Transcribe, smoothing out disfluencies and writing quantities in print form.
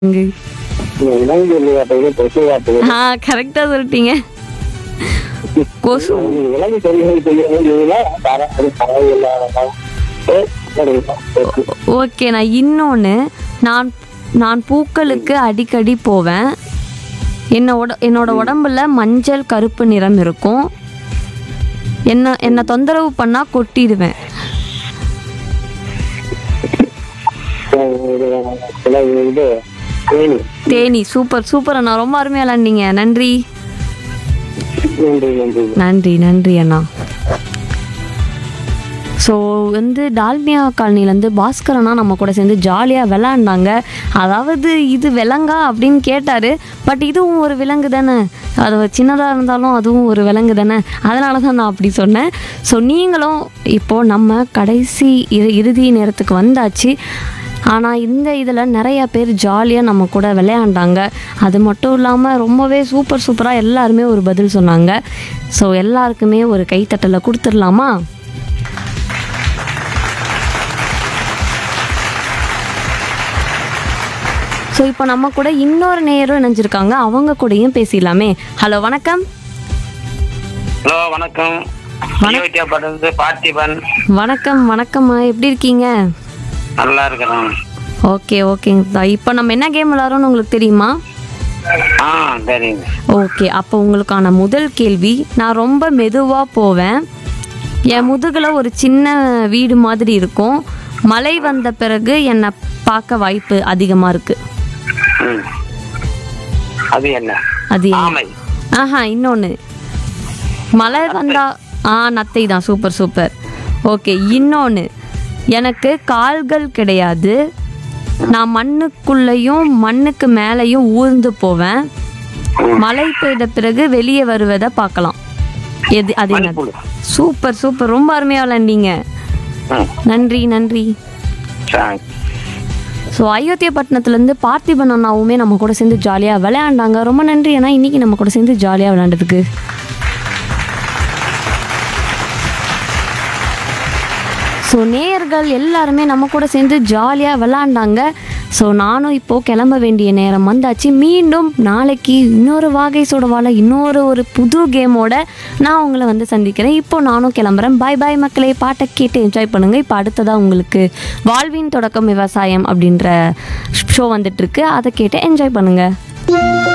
இங்கு. விலங்கு இல்லையா கொசு காட்டு கரெக்டா சொல்லிட்டீங்க. கொசு. விலங்கு தெரியல அது பரவாயில்ல. ஓகே, நான் இன்னொன்று, நான் நான் பூக்களுக்கு அடிக்கடி போவேன். என்னோட உடம்புல மஞ்சள் கருப்பு நிறம் இருக்கும். என்னை தொந்தரவு பண்ணா கொட்டிடுவேன். இது தேனி. தேனி. சூப்பர் சூப்பர் அண்ணா, ரொம்ப அருமையா விளாண்டீங்க. நன்றி நன்றி நன்றி. நன்றி நன்றி அண்ணா. ஸோ டால்மியா காலனிலேருந்து பாஸ்கர் அண்ணா நம்ம கூட சேர்ந்து ஜாலியாக விளாண்டாங்க. அதாவது இது விலங்கா அப்படின்னு கேட்டார். பட் இதுவும் ஒரு விலங்கு தானே, அது சின்னதாக இருந்தாலும் அதுவும் ஒரு விலங்கு தானே, அதனால தான் நான் அப்படி சொன்னேன். ஸோ நீங்களும் இப்போது நம்ம கடைசி இறுதி நேரத்துக்கு வந்தாச்சு. ஆனால் இதில் நிறையா பேர் ஜாலியாக நம்ம கூட விளையாண்டாங்க. அது மட்டும் இல்லாமல் ரொம்பவே சூப்பராக எல்லாருமே ஒரு பதில் சொன்னாங்க. ஸோ எல்லாருக்குமே ஒரு கைத்தட்டலை கொடுத்துடலாமா? ஸோ இப்போ நம்ம கூட இன்னொரு நேரம் இணைஞ்சிருக்காங்க, அவங்க கூடயும் பேசிடலாமே. ஹலோ வணக்கம். ஹலோ வணக்கம். பார்த்திபன். வணக்கம் வணக்கம்மா, எப்படி இருக்கீங்க? நல்லா இருக்கிறேன். ஓகேங்க. இப்போ நம்ம என்ன கேம் விளாட்றோம்னு உங்களுக்கு தெரியுமா? சரிங்க. ஓகே, அப்போ உங்களுக்கான முதல் கேள்வி. நான் ரொம்ப மெதுவாக போவேன். என் முதுகில் ஒரு சின்ன வீடு மாதிரி இருக்கும். மழை வந்த பிறகு என்னை பார்க்க வாய்ப்பு அதிகமாக இருக்குது. அது என்ன? அது ஆமை. இன்னொன்று, மழை வந்தா நத்தை தான். சூப்பர். ஓகே, இன்னொன்று, எனக்கு கால்கள் கிடையாது. நான் மண்ணுக்குள்ளேயும் மண்ணுக்கு மேலேயும் ஊர்ந்து போவேன். மழை பெய்த பிறகு வெளியே வருவதை பார்க்கலாம். அது என்ன? சூப்பர் ரொம்ப அருமையாக விளாண்டீங்க. நன்றி. ஸோ அயோத்தியப்பட்டினத்துலேருந்து பார்த்திபன் அண்ணாவுமே நம்ம கூட சேர்ந்து ஜாலியாக விளையாண்டாங்க. ரொம்ப நன்றி அண்ணா, இன்றைக்கி நம்ம கூட சேர்ந்து ஜாலியாக விளையாண்டதுக்கு. ஸோ நேயர்கள் எல்லாருமே நம்ம கூட சேர்ந்து ஜாலியாக விளாண்டாங்க. ஸோ நானும் இப்போது கிளம்ப வேண்டிய நேரம் வந்தாச்சு. மீண்டும் நாளைக்கு இன்னொரு வாகை சோடவால ஒரு புது கேமோட நான் உங்களை சந்திக்கிறேன். இப்போது நானும் கிளம்புறேன். பாய் மக்களே. பாட்டை கேட்டு என்ஜாய் பண்ணுங்கள். இப்போ அடுத்ததாக உங்களுக்கு வாழ்வின் தொடக்கம் விவசாயம் அப்படின்ற ஷோ வந்துட்டுருக்கு. அதை கேட்டு என்ஜாய் பண்ணுங்கள்.